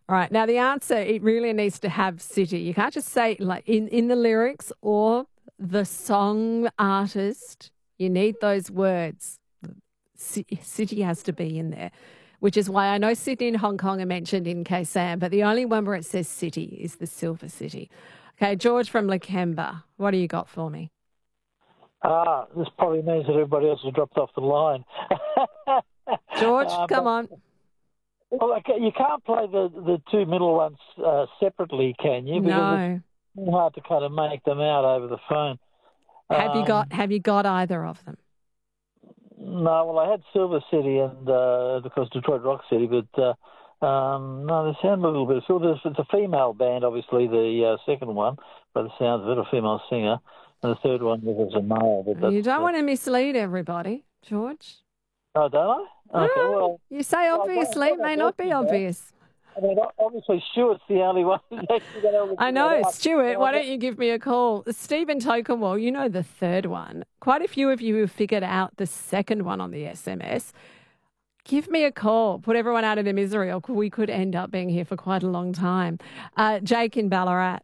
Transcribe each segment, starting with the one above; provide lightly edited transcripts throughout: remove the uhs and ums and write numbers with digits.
All right. Now, the answer, it really needs to have city. You can't just say like in the lyrics or the song artist. You need those words. City has to be in there, which is why I know Sydney and Hong Kong are mentioned in KSAM, but the only one where it says city is the Silver City. Okay, George from Lakemba, what do you got for me? This probably means that everybody else has dropped off the line. George, come on. Well, you can't play the two middle ones separately, can you? Because No. it's hard to kind of make them out over the phone. Have you got either of them? No, well, I had Silver City and, of course, Detroit Rock City, but no, they sound a little bit... It's a female band, obviously, the second one, by the sounds of it, a female singer, and the third one was a male. But You don't want to mislead everybody, George. Oh, don't I? Okay, well... You say obviously, it may not be obvious. I mean, obviously, Stuart's the only one who's actually going to... I know, Stuart, why don't you give me a call? Stephen Tokenwall, you know the third one. Quite a few of you have figured out the second one on the SMS. Give me a call. Put everyone out of their misery, or we could end up being here for quite a long time. Jake in Ballarat.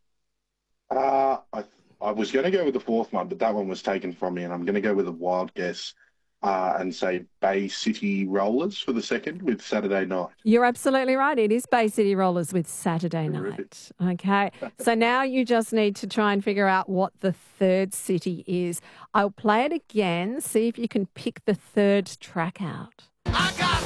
I was going to go with the fourth one, but that one was taken from me, and I'm going to go with a wild guess and say Bay City Rollers for the second with Saturday Night. You're absolutely right. It is Bay City Rollers with Saturday Night. Okay. So now you just need to try and figure out what the third city is. I'll play it again, see if you can pick the third track out.